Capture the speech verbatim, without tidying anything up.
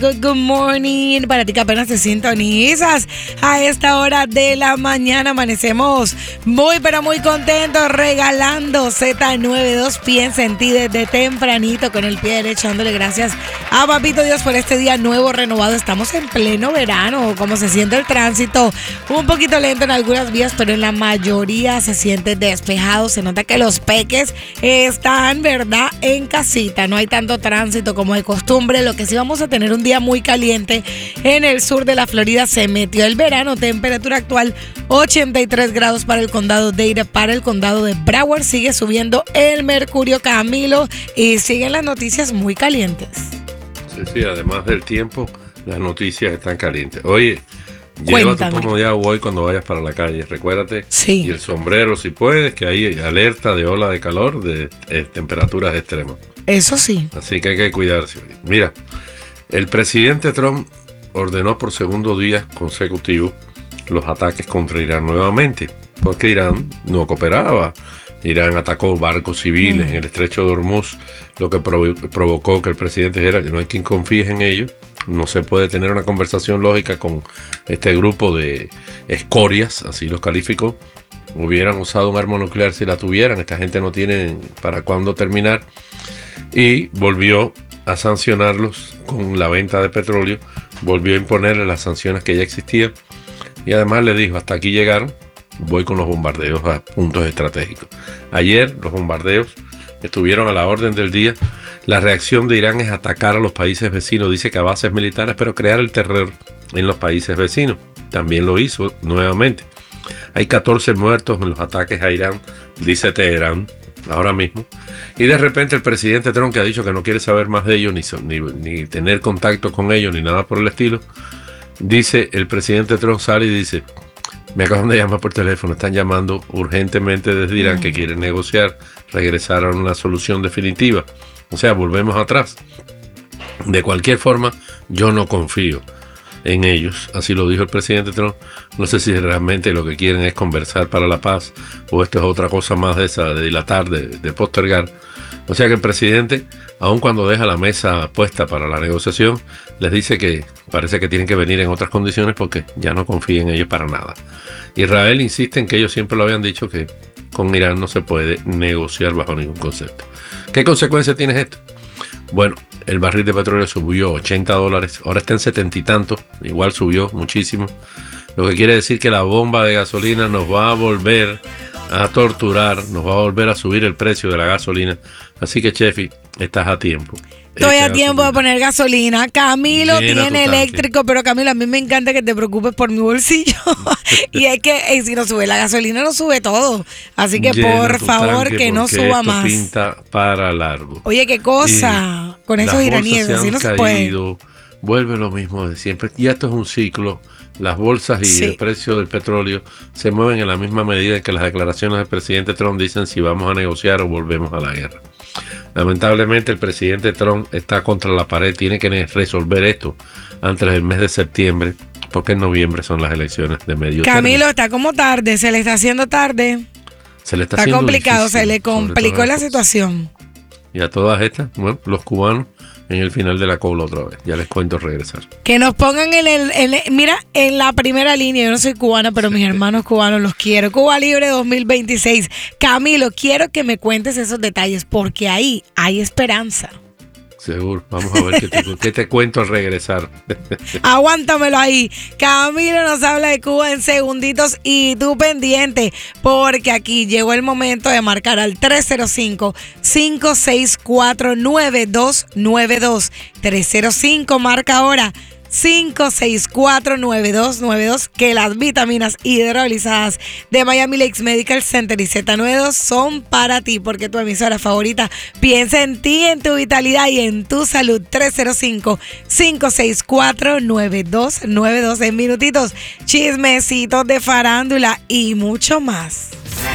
Good, good morning. Para ti que apenas te sintonizas a esta hora de la mañana, amanecemos muy pero muy contentos regalando Z noventa y dos. Piensa en ti desde tempranito con el pie derecho, dándole gracias a Papito Dios por este día nuevo, renovado. Estamos en pleno verano, como se siente el tránsito, un poquito lento en algunas vías, pero en la mayoría se siente despejado. Se nota que los peques están, ¿verdad?, en casita. No hay tanto tránsito como de costumbre. Lo que sí vamos a tener un día muy caliente en el sur de la Florida. Se metió el verano. Temperatura actual ochenta y tres grados para el condado de Dade, para el condado de Broward. Sigue subiendo el mercurio, Camilo, y siguen las noticias muy calientes. Sí, sí, además del tiempo, las noticias están calientes. Oye, lleva tu pomo de agua hoy cuando vayas para la calle, recuérdate. Sí. Y el sombrero si puedes, que hay alerta de ola de calor, de eh, temperaturas extremas. Eso sí. Así que hay que cuidarse. Mira, el presidente Trump ordenó por segundo día consecutivo los ataques contra Irán nuevamente, porque Irán no cooperaba. Irán atacó barcos civiles mm. en el estrecho de Hormuz, lo que provo- provocó que el presidente dijera que no hay quien confíe en ellos. No se puede tener una conversación lógica con este grupo de escorias, así los calificó. Hubieran usado un arma nuclear si la tuvieran. Esta gente no tiene para cuándo terminar. Y volvió a sancionarlos con la venta de petróleo, volvió a imponerle las sanciones que ya existían y además le dijo: hasta aquí llegaron, voy con los bombardeos a puntos estratégicos. Ayer los bombardeos estuvieron a la orden del día. La reacción de Irán es atacar a los países vecinos, dice que a bases militares, pero crear el terror en los países vecinos. También lo hizo nuevamente. Hay catorce muertos en los ataques a Irán, dice Teherán, ahora mismo. Y de repente el presidente Trump, que ha dicho que no quiere saber más de ellos, ni, ni, ni tener contacto con ellos, ni nada por el estilo, dice, el presidente Trump sale y dice: me acaban de llamar por teléfono, están llamando urgentemente desde Irán que quieren negociar, regresar a una solución definitiva. O sea, volvemos atrás. De cualquier forma, yo no confío en ellos, así lo dijo el presidente Trump. No sé si realmente lo que quieren es conversar para la paz o esto es otra cosa más de esa, de dilatar, de, de postergar. O sea que el presidente, aun cuando deja la mesa puesta para la negociación, les dice que parece que tienen que venir en otras condiciones porque ya no confía en ellos para nada. Israel insiste en que ellos siempre lo habían dicho, que con Irán no se puede negociar bajo ningún concepto. ¿Qué consecuencia tiene esto? Bueno, el barril de petróleo subió ochenta dólares, ahora está en setenta y tantos, igual subió muchísimo, lo que quiere decir que la bomba de gasolina nos va a volver a torturar, nos va a volver a subir el precio de la gasolina, así que Chefi, estás a tiempo. Estoy a tiempo de poner gasolina. Camilo tiene eléctrico, pero Camilo, a mí me encanta que te preocupes por mi bolsillo. Y es que eh, si no sube la gasolina, no sube todo. Así que Llena por favor que no suba esto más. Pinta para largo. Oye, qué cosa y con esos iraníes, así no se puede. Vuelve lo mismo de siempre. Y esto es un ciclo. Las bolsas y sí. el precio del petróleo se mueven en la misma medida en que las declaraciones del presidente Trump dicen si vamos a negociar o volvemos a la guerra. Lamentablemente el presidente Trump está contra la pared, tiene que resolver esto antes del mes de septiembre, porque en noviembre son las elecciones de medio Camilo, término. está como tarde, se le está haciendo tarde. Se le está, está haciendo complicado, difícil, se le complicó la situación. Y a todas estas, bueno, los cubanos en el final de la cola otra vez. Ya les cuento regresar. Que nos pongan en el, en el, mira, en la primera línea. Yo no soy cubana, pero mis hermanos cubanos los quiero. Cuba Libre dos mil veintiséis. Camilo, quiero que me cuentes esos detalles porque ahí hay esperanza. Seguro. Vamos a ver qué te, qué te cuento al regresar. Aguántamelo ahí. Camilo nos habla de Cuba en segunditos y tú pendiente, porque aquí llegó el momento de marcar al tres cero cinco, cinco seis cuatro, nueve dos nueve dos. tres cero cinco, marca ahora. cinco seis cuatro, nueve dos nueve dos, que las vitaminas hidrolizadas de Miami Lakes Medical Center y Z noventa y dos son para ti, porque tu emisora favorita piensa en ti, en tu vitalidad y en tu salud. Tres cero cinco, cinco seis cuatro, nueve dos nueve dos. En minutitos, chismecitos de farándula y mucho más.